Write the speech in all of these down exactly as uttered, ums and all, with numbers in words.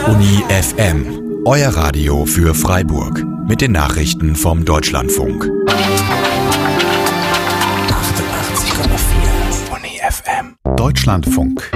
Uni F M, euer Radio für Freiburg. Mit den Nachrichten vom Deutschlandfunk. achtundachtzig Komma vier Uni F M. Deutschlandfunk.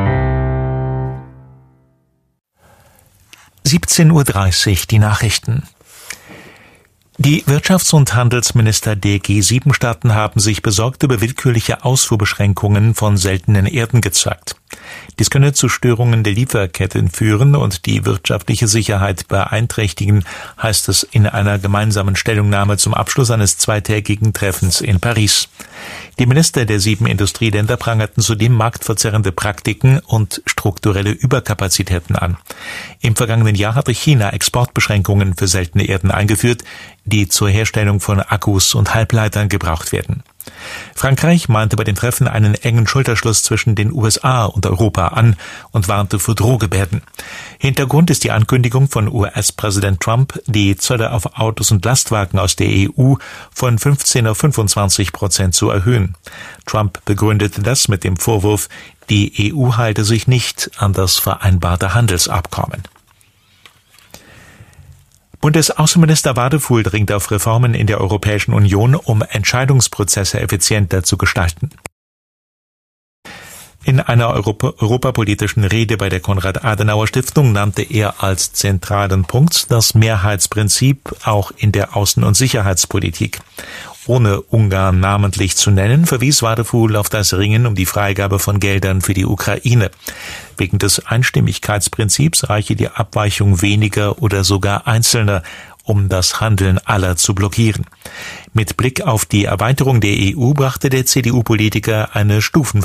siebzehn Uhr dreißig, die Nachrichten. Die Wirtschafts- und Handelsminister der G sieben Staaten haben sich besorgt über willkürliche Ausfuhrbeschränkungen von seltenen Erden gezeigt. Dies könne zu Störungen der Lieferketten führen und die wirtschaftliche Sicherheit beeinträchtigen, heißt es in einer gemeinsamen Stellungnahme zum Abschluss eines zweitägigen Treffens in Paris. Die Minister der sieben Industrieländer prangerten zudem marktverzerrende Praktiken und strukturelle Überkapazitäten an. Im vergangenen Jahr hatte China Exportbeschränkungen für seltene Erden eingeführt, die zur Herstellung von Akkus und Halbleitern gebraucht werden. Frankreich mahnte bei den Treffen einen engen Schulterschluss zwischen den U S A und Europa an und warnte vor Drohgebärden. Hintergrund ist die Ankündigung von U S-Präsident Trump, die Zölle auf Autos und Lastwagen aus der E U von fünfzehn auf fünfundzwanzig Prozent zu erhöhen. Trump begründete das mit dem Vorwurf, die E U halte sich nicht an das vereinbarte Handelsabkommen. Bundesaußenminister Wadefuhl dringt auf Reformen in der Europäischen Union, um Entscheidungsprozesse effizienter zu gestalten. In einer Europa- europapolitischen Rede bei der Konrad-Adenauer-Stiftung nannte er als zentralen Punkt das Mehrheitsprinzip auch in der Außen- und Sicherheitspolitik. Ohne Ungarn namentlich zu nennen, verwies Wadefuhl auf das Ringen um die Freigabe von Geldern für die Ukraine. Wegen des Einstimmigkeitsprinzips reiche die Abweichung weniger oder sogar Einzelner, um das Handeln aller zu blockieren. Mit Blick auf die Erweiterung der E U brachte der C D U-Politiker eine Stufen